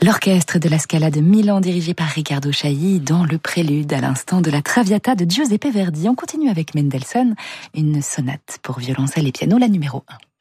L'orchestre de la Scala de Milan dirigé par Riccardo Chailly dans le prélude à l'instant de la Traviata de Giuseppe Verdi. On continue avec Mendelssohn, une sonate pour violoncelle et piano, la numéro 1.